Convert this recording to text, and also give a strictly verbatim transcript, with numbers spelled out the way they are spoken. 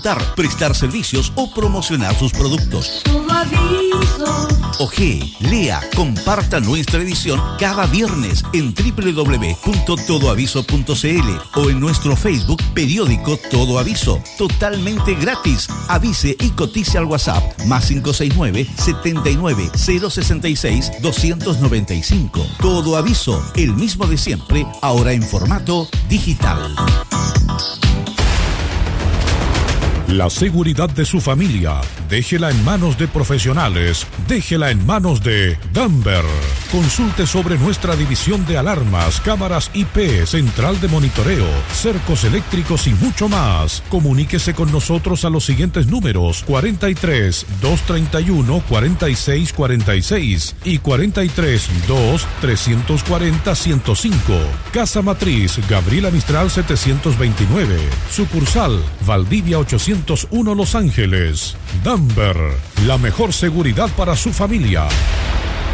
prestar servicios o promocionar sus productos. Todo Aviso. Oje, lea, comparta nuestra edición cada viernes en doble u doble u doble u punto todo aviso punto c l o en nuestro Facebook periódico Todo Aviso, totalmente gratis. Avise y cotice al WhatsApp más cinco seis nueve, setenta y nueve, cero sesenta y seis, doscientos noventa y cinco. Todo Aviso, el mismo de siempre, ahora en formato digital. La seguridad de su familia, déjela en manos de profesionales, déjela en manos de Damber. Consulte sobre nuestra división de alarmas, cámaras I P, central de monitoreo, cercos eléctricos y mucho más. Comuníquese con nosotros a los siguientes números: cuarenta y tres, doscientos treinta y uno, cuarenta y seis cuarenta y seis y cuarenta y tres, dos, trescientos cuarenta, ciento cinco. Casa Matriz, Gabriela Mistral setecientos veintinueve. Sucursal, Valdivia ochocientos uno, Los Ángeles. Damber, la mejor seguridad para su familia.